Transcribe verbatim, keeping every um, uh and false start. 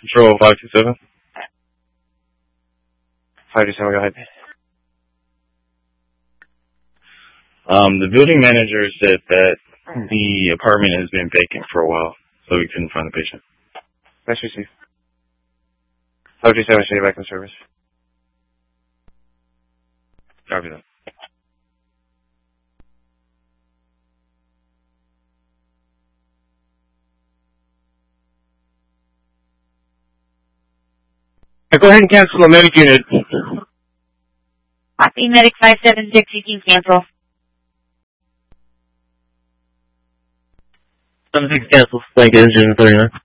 Control five two seven. five two seven, go ahead. Um, the building manager said that the apartment has been vacant for a while, so we couldn't find the patient. That's received. five two seven, stay back in service. Copy that. Go ahead and cancel the medic unit. Copy, medic five seven six, you can cancel. seven six cancel. Thank you, engine thirty-nine.